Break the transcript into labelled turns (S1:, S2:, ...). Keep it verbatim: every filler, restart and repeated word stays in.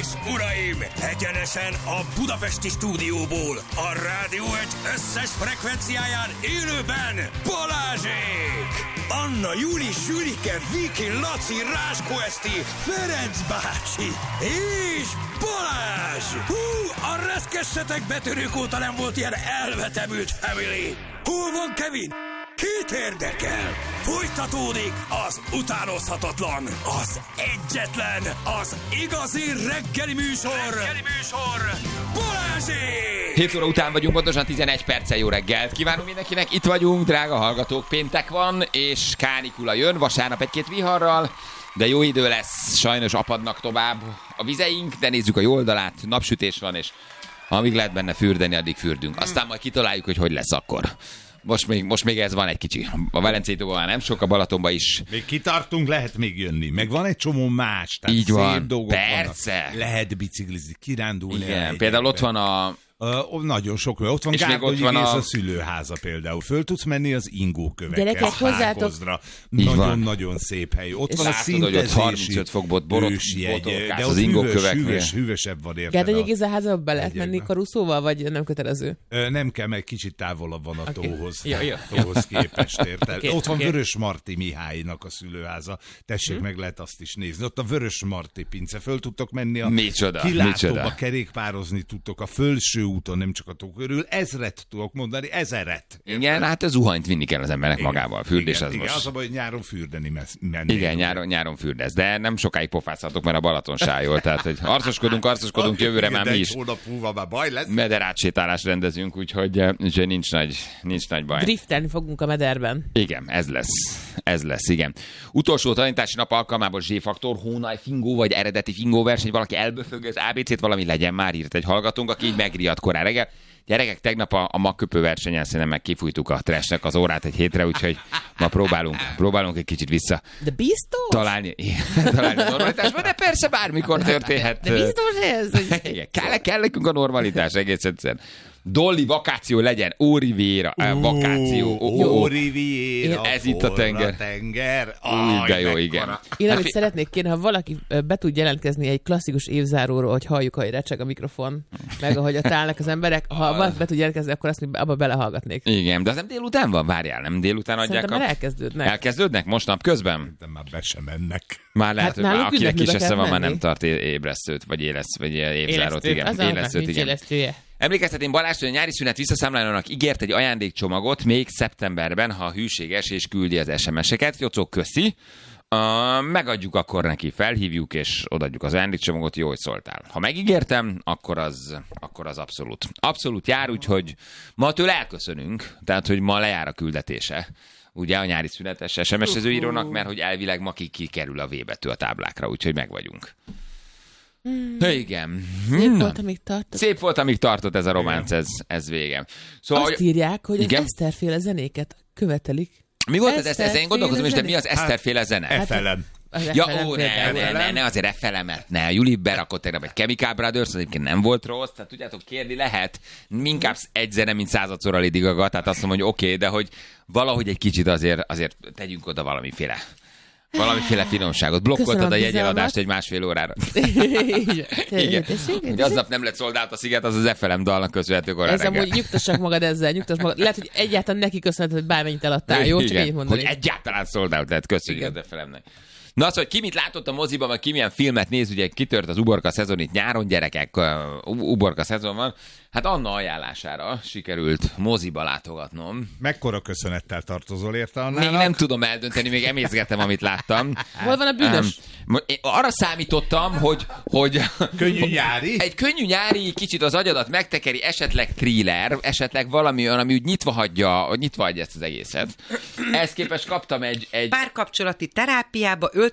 S1: és uraim, egyenesen a budapesti stúdióból, a Rádió egy összes frekvenciáján élőben Balázsék! Anna, Júli, Sülike, Viki, Laci, Ráskó Eszti, Ferenc bácsi és Balázs! Hú, a reszkessetek betörők óta nem volt ilyen elvetemült family! Hol van Kevin? Kit érdekel? Folytatódik az utánozhatatlan, az egyetlen, az igazi reggeli műsor, reggeli műsor, Balázsék!
S2: hét óra után vagyunk, pontosan tizenegy perccel. Jó reggelt kívánunk mindenkinek, itt vagyunk, drága hallgatók, péntek van, és kánikula jön, vasárnap egy-két viharral, de jó idő lesz, sajnos apadnak tovább a vizeink, de nézzük a jó oldalát, napsütés van, és amíg lehet benne fürdeni, addig fürdünk. Aztán majd kitaláljuk, hogy hogy lesz akkor. Most még, most még ez van egy kicsi. A Velencétól már nem sok, a Balatonban is.
S3: Még kitartunk, lehet még jönni. Meg van egy csomó más. Tehát
S2: így van,
S3: dolgok
S2: perce.
S3: Vannak. Lehet biciklizni, kirándulni.
S2: Igen, például ott van a...
S3: Uh, nagyon sok, ott van Gárdonyi Géza a... a szülőháza például. Föl tudsz menni az ingókövekkel, Hárkozra. Nagyon-nagyon szép hely. Ott van a szintezési
S2: harmincöt fokból borot,
S3: ősjegy, de az ingóköveknél hűvös, hűvösebb van érted.
S4: Gárdonyi Géza házába be lehet menni karuszóval, vagy nem kötelező?
S3: Uh, nem kell, meg kicsit távolabb van a okay. tóhoz.
S4: Jó, jó.
S3: Tóhoz képest, érted? Okay, ott van
S4: okay.
S3: Vörös Marti Mihálynak a szülőháza. Tessék, hmm. meg lehet azt is nézni. Ott a Vörös Marti pince. Föl tudtok menni a
S2: micsoda,
S3: kilátóba, micsoda. Kerékpározni tudtok a felső úton, nem csak a tó körül, ezret tudok mondani, ezeret.
S2: Igen, hát a zuhanyt vinni kell az embernek igen, magával. A fürdés
S3: igen,
S2: az
S3: igen,
S2: most...
S3: az a baj, hogy nyáron fürdeni menni.
S2: Igen, nyáron, nyáron fürdesz, de nem sokáig pofázhatok, mert a Balaton sájol. Tehát, hogy arcoskodunk, arcoskodunk, jövőre már mi is.
S3: Hónap múlva már baj lesz.
S2: Mederátsétálást rendezünk, úgyhogy, úgyhogy nincs, nagy, nincs nagy baj.
S4: Driftelni fogunk a mederben.
S2: Igen, ez lesz. Ez lesz, igen. Utolsó tanítási nap alkalmából Z-faktor, Hónaj Fingó vagy eredeti Fingó verseny, valaki elböfög az á bé cét, valami legyen már, írt egy hallgatónk, aki így megriadt korán reggel. Gyerekek, tegnap a, a magköpő versenyen szerintem meg kifújtuk a trashnek az órát egy hétre, úgyhogy ma próbálunk, próbálunk egy kicsit vissza.
S4: De biztos?
S2: Találni, találni a normalitásban, de persze bármikor történhet.
S4: De biztos ez? Hogy...
S2: Igen, kell, kell nekünk a normalitás egész egyszerűen. Dolly vakáció legyen, Ó Riviera, uh, vakáció. Ó, ó,
S3: ó Riviera,
S2: ez itt a tenger.
S3: tenger.
S2: Úgy, de jó, igen.
S4: Én amit szeretnék kérni, ha valaki be tud jelentkezni egy klasszikus évzáróról, hogy halljuk, hogy recseg a mikrofon, meg ahogy ott állnak az emberek, ha valaki be tud jelentkezni, akkor azt mi abba belehallgatnék.
S2: Igen, de az nem délután van? Várjál, nem délután adják
S4: Szerintem
S2: a...
S4: már elkezdődnek.
S2: Elkezdődnek most napközben?
S3: De már be sem mennek.
S2: Már lehet,
S4: hát
S2: hogy már akinek kis esze van,
S4: menni.
S2: már nem tart ébresztőt, vagy élesz, vagy évzárót. Igen, élesztőt, igen. Emlékeztetén Balázs, hogy a nyári szünet visszaszámlálónak ígért egy ajándékcsomagot még szeptemberben, ha hűséges és küldi az es em es-eket. Jocó, köszi. Uh, megadjuk akkor neki, felhívjuk és odaadjuk az ajándékcsomagot, jó, hogy szóltál. Ha megígértem, akkor az, akkor az abszolút. Abszolút jár, úgyhogy ma tőle elköszönünk, tehát hogy ma lejár a küldetése. Ugye a nyári szünetes es em es-ező írónak, mert hogy elvileg ma ki kikerül a V betű a táblákra, úgyhogy meg vagyunk. Hmm. Igen.
S4: Szép Na. volt, amíg tartott.
S2: Szép volt, amíg tartott ez a románc, ez, ez vége.
S4: Szóval, azt írják, hogy igen? az Eszterféle zenéket követelik.
S2: Mi volt ez? Ezt én gondolkozom is, de mi az Eszterféle zene?
S3: ef el em.
S2: Ja, ó, ne, ne, ne, ne, azért ef el em-et, ne. A Juli berakott tegnap egy Chemical Brothers, az egyébként nem volt rossz, tehát tudjátok, kérni lehet. Inkább egy zene, mint századszor a Lady Gaga, tehát azt mondom, hogy oké, okay, de hogy valahogy egy kicsit azért, azért tegyünk oda valamiféle. Valamiféle finomságot. Blokkoltad a jegyeladást egy másfél órára. Igen. Hogy aznap nem lett szoldált a sziget, az az ef el em dalnak köszönhető korán
S4: ez reggel. Amúgy nyugtassak magad ezzel, nyugtass magad. Lehet, hogy egyáltalán neki köszönhető, hogy bármennyit eladtál. Jó, csak így mondani.
S2: Hogy egyáltalán szoldált, tehát köszönjük az ef el em-nek. Na az, hogy ki mit látott a moziban, meg ki milyen filmet néz, ugye kitört az uborka szezon itt nyáron, gyerekek, uh, uborka szezon van. Hát Anna ajánlására sikerült moziba látogatnom.
S3: Mekkora köszönettel tartozol érte Annának?
S2: Még nem tudom eldönteni, még emészgettem, amit láttam.
S4: Hol van a bűnös?
S2: Um, arra számítottam, hogy... hogy
S3: könnyű nyári?
S2: Egy könnyű nyári, kicsit az agyadat megtekeri, esetleg thriller, esetleg valami olyan, ami úgy nyitva hagyja, nyitva hagyja ezt az egészet. Ehhez képest kaptam egy... egy...
S5: Párkapcsolati terápiába,